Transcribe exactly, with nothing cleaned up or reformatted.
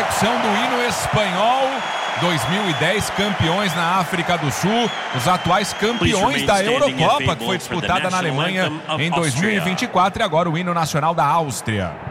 opção do hino espanhol. dois mil e dez, campeões na África do Sul, os atuais campeões da Eurocopa, que foi disputada na Alemanha em dois mil e vinte e quatro, e agora o hino nacional da Áustria.